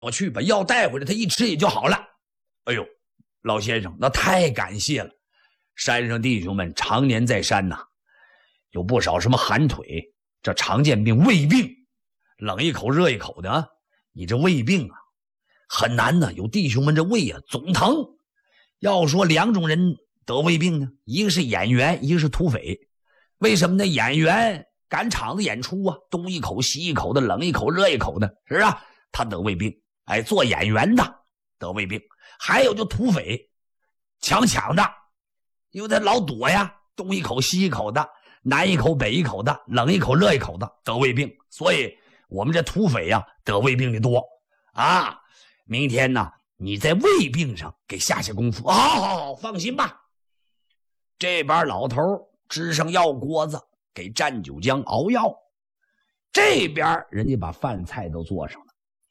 我去把药带回来，他一吃也就好了。哎呦，老先生，那太感谢了。山上弟兄们常年在山呐，有不少什么寒腿，这常见病胃病，冷一口热一口的啊。你这胃病啊很难呢，有弟兄们这胃啊总疼。要说两种人得胃病呢，一个是演员，一个是土匪。为什么呢？演员赶场子演出啊，东一口西一口的，冷一口热一口的，是吧？他得胃病。哎，做演员的得胃病。还有就土匪抢的，因为他老躲呀，东一口西一口的，南一口北一口的，冷一口热一口的，得胃病。所以我们这土匪呀得胃病的多啊。明天呢，你在胃病上给下功夫。好，放心吧。这边老头支上药锅子给战九江熬药，这边人家把饭菜都做上了。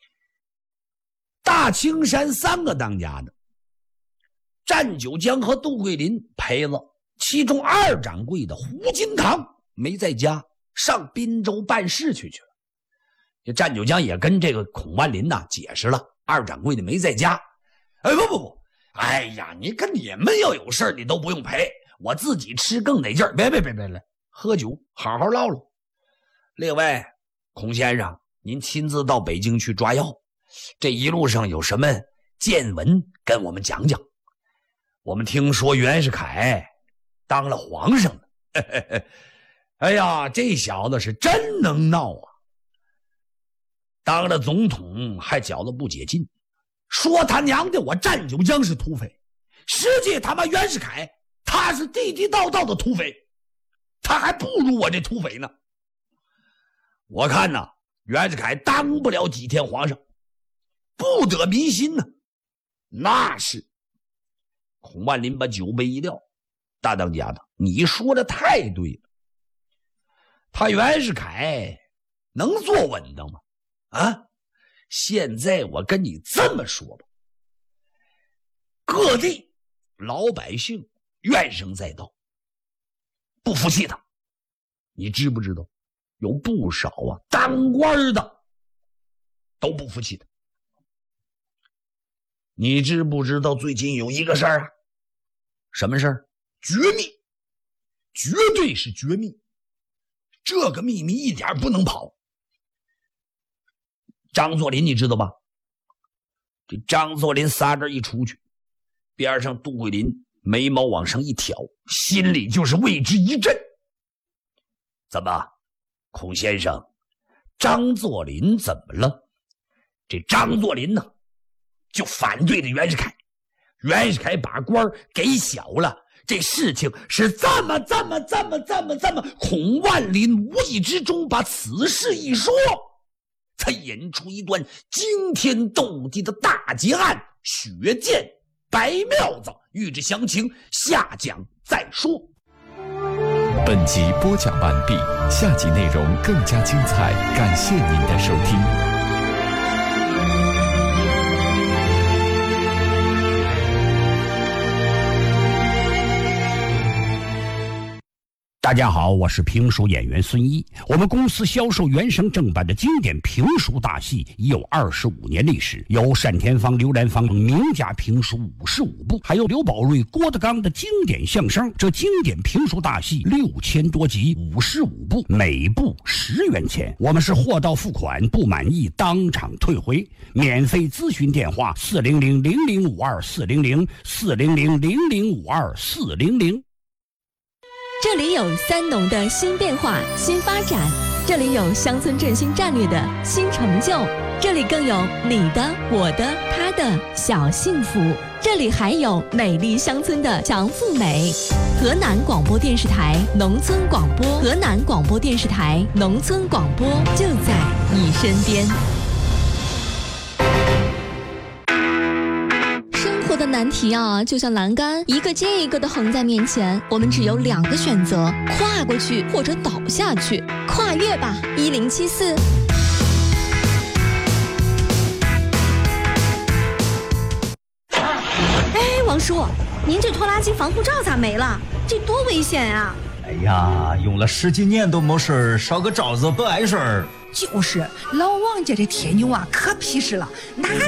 大青山3个当家的，战九江和杜桂林陪了，其中2掌柜的胡金堂没在家，上滨州办事去了。这战九江也跟这个孔万林解释了，2掌柜的没在家。哎，不，哎呀，你跟你们要有事你都不用陪，我自己吃更得劲儿。别来，喝酒好好唠唠。另外，孔先生，您亲自到北京去抓药，这一路上有什么见闻跟我们讲讲。我们听说袁世凯当了皇上了，哎呀，这小子是真能闹啊！当了总统还搅得不解禁，说他娘的我战九江是土匪，实际他妈袁世凯他是地地道道的土匪，他还不如我这土匪呢。我看呐，袁世凯当不了几天皇上，不得民心呢。那是。孔万林把酒杯一撂，大当家的，你说的太对了。他袁世凯能坐稳当吗？啊，现在我跟你这么说吧，各地老百姓怨声载道，不服气他。你知不知道有不少当官的都不服气他。你知不知道最近有一个事儿啊？什么事儿？绝密，绝对是绝密。这个秘密一点不能跑。张作霖你知道吧？这张作霖仨字一出去，边上杜桂林眉毛往上一挑，心里就是为之一震。怎么，孔先生，张作霖怎么了？这张作霖呢就反对着袁世凯，袁世凯把官给小了，这事情是这么，孔万林无意之中把此事一说，才引出一段惊天动地的大劫案，血溅白庙子。欲知详情，下讲再说。 本集播讲完毕，下集内容更加精彩，感谢您的收听。 大家好，我是评述演员孙一。我们公司销售原声正版的经典评书大戏已有25年历史，有单田芳、刘兰芳名家评书55部，还有刘宝瑞、郭德纲的经典相声。这经典评书大戏6000多集，55部，每部10元钱。我们是货到付款，不满意当场退回。免费咨询电话：400-0052-400，400-0052-400。 这里有三农的新变化、新发展，这里有乡村振兴战略的新成就，这里更有你的、我的、他的小幸福，这里还有美丽乡村的强富美。河南广播电视台农村广播，河南广播电视台农村广播就在你身边。的难题啊，就像栏杆一个接一个的横在面前，我们只有2个选择：跨过去或者倒下去。跨越吧，1074。 哎，王叔，您这拖拉机防护罩咋没了？这多危险啊！ 哎呀，用了10几年都没事，烧个罩子不碍事儿。 就是老王家的铁牛啊，可皮实了，那